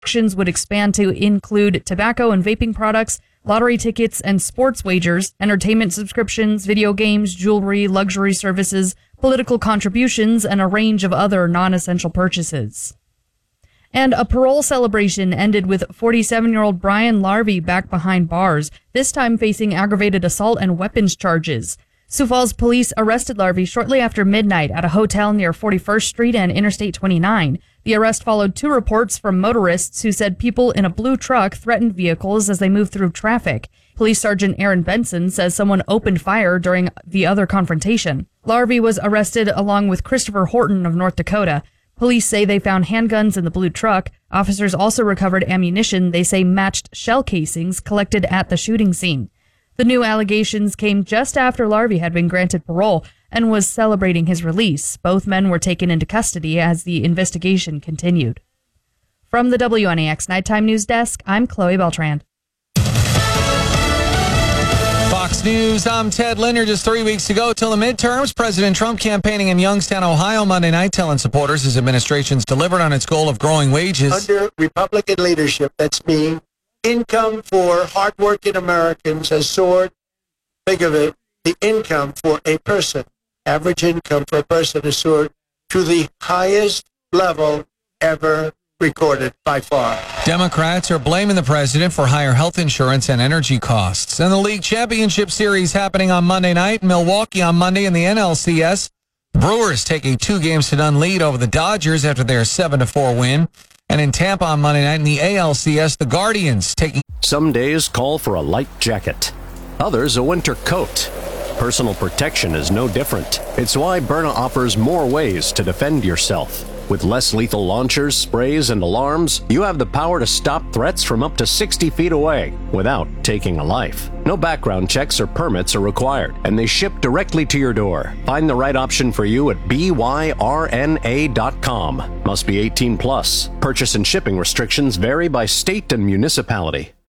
Restrictions would expand to include tobacco and vaping products, lottery tickets and sports wagers, entertainment subscriptions, video games, jewelry, luxury services, political contributions, and a range of other non-essential purchases. And a parole celebration ended with 47-year-old Brian Larvey back behind bars, this time facing aggravated assault and weapons charges. Sioux Falls police arrested Larvey shortly after midnight at a hotel near 41st Street and Interstate 29. The arrest followed 2 reports from motorists who said people in a blue truck threatened vehicles as they moved through traffic. Police Sergeant Aaron Benson says someone opened fire during the other confrontation. Larvey was arrested along with Christopher Horton of North Dakota. Police say they found handguns in the blue truck. Officers also recovered ammunition they say matched shell casings collected at the shooting scene. The new allegations came just after Larvey had been granted parole and was celebrating his release. Both men were taken into custody as the investigation continued. From the WNAX Nighttime News Desk, I'm Chloe Beltran. Fox News, I'm Ted Linder. Just 3 weeks to go till the midterms. President Trump campaigning in Youngstown, Ohio Monday night, telling supporters his administration's delivered on its goal of growing wages. Under Republican leadership, that's me, income for hardworking Americans has soared. Think of it, the income for a person, average income for a person has soared to the highest level ever recorded by far. Democrats are blaming the president for higher health insurance and energy costs. And the league championship series happening on Monday night. Milwaukee on Monday in the NLCS. Brewers take a 2-0 lead over the Dodgers after their 7-4 win. And in Tampa on Monday night in the ALCS, the Guardians taking... Some days call for a light jacket. Others a winter coat. Personal protection is no different. It's why Byrna offers more ways to defend yourself. With less lethal launchers, sprays, and alarms, you have the power to stop threats from up to 60 feet away without taking a life. No background checks or permits are required, and they ship directly to your door. Find the right option for you at byrna.com. Must be 18 plus. Purchase and shipping restrictions vary by state and municipality.